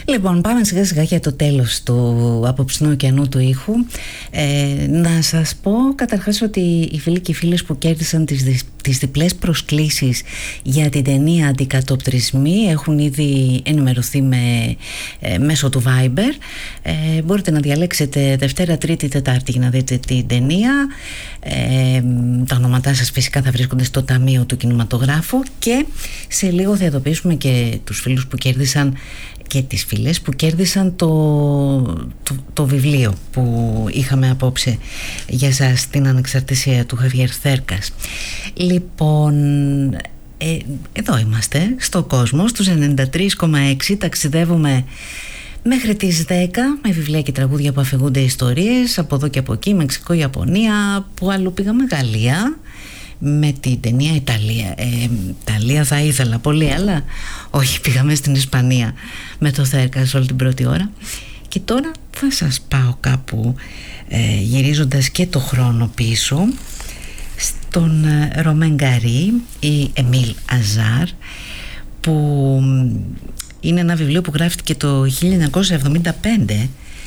Λοιπόν, πάμε σιγά σιγά για το τέλος του απόψινού ωκεανού του ήχου. Να σας πω καταρχάς ότι οι φίλοι και οι φίλες που κέρδισαν τις διπλές προσκλήσεις για την ταινία Αντικατοπτρισμοί έχουν ήδη ενημερωθεί μέσω του Viber. Μπορείτε να διαλέξετε Δευτέρα, Τρίτη, Τετάρτη για να δείτε την ταινία. Τα ονόματά σας φυσικά θα βρίσκονται στο Ταμείο του Κινηματογράφου και σε λίγο θα ειδοποιήσουμε και τους φίλους που κέρδισαν και τις φίλες που κέρδισαν το βιβλίο που είχαμε απόψε για σας, την ανεξαρτησία του Χαβιέρ Θέρκας. Λοιπόν, εδώ είμαστε στο κόσμο, στους 93,6, ταξιδεύουμε μέχρι τις 10 με βιβλία και τραγούδια που αφηγούνται ιστορίες από εδώ και από εκεί, Μεξικό, Ιαπωνία, που αλλού πήγαμε, Γαλλία, με την ταινία Ιταλία θα ήθελα πολύ, αλλά όχι, πήγαμε στην Ισπανία με το Θέρκας όλη την πρώτη ώρα. Και τώρα θα σας πάω κάπου γυρίζοντας και το χρόνο πίσω στον Ρωμάν Γκαρί ή Εμίλ Αζάρ, που είναι ένα βιβλίο που γράφτηκε το 1975.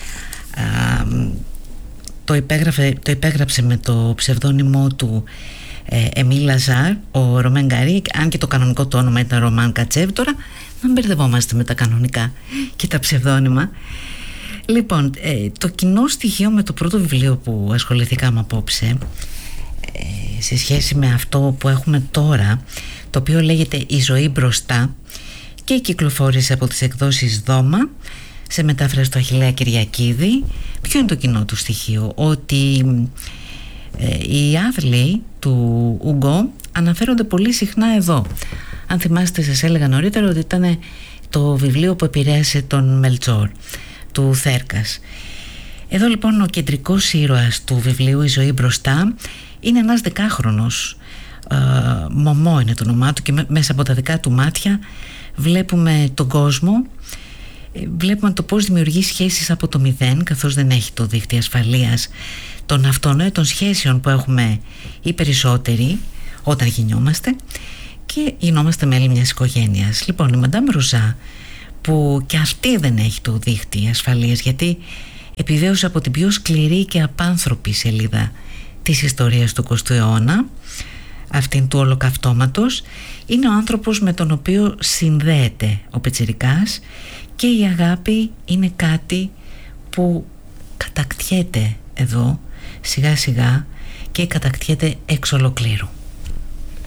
Το υπέγραψε με το ψευδόνυμό του Εμίλ Αζάρ ο Ρωμάν Γκαρί, αν και το κανονικό το όνομα ήταν Ρωμάν Κατσέβ. Τώρα να μπερδευόμαστε με τα κανονικά και τα ψευδόνυμα. Λοιπόν, το κοινό στοιχείο με το πρώτο βιβλίο που ασχοληθήκαμε απόψε, σε σχέση με αυτό που έχουμε τώρα, το οποίο λέγεται «Η ζωή μπροστά» και κυκλοφόρησε από τις εκδόσεις Δώμα σε μετάφραση του Αχιλλέα Κυριακίδη, ποιο είναι το κοινό του στοιχείο? Ότι οι άθλοι του Ουγκό αναφέρονται πολύ συχνά εδώ. Αν θυμάστε, σας έλεγα νωρίτερα ότι ήταν το βιβλίο που επηρέασε τον Μελτσόρ του Θέρκας. Εδώ λοιπόν ο κεντρικός ήρωας του βιβλίου «Η ζωή μπροστά» είναι ένας 10χρονος, Μωμό είναι το όνομά του, και μέσα από τα δικά του μάτια βλέπουμε τον κόσμο, βλέπουμε το πώς δημιουργεί σχέσεις από το μηδέν, καθώς δεν έχει το δίχτυ ασφαλείας των αυτονόητων σχέσεων που έχουμε οι περισσότεροι όταν γεννιόμαστε και γινόμαστε μέλη μιας οικογένειας. Λοιπόν, η Μαντάμ Ρουζά, που και αυτή δεν έχει το δίχτυ ασφαλείας, γιατί επιβίωσε από την πιο σκληρή και απάνθρωπη σελίδα της ιστορίας του 20ου αιώνα, αυτήν του ολοκαυτώματος, είναι ο άνθρωπος με τον οποίο συνδέεται ο πιτσιρικάς, και η αγάπη είναι κάτι που κατακτιέται εδώ σιγά σιγά και κατακτιέται εξ ολοκλήρου.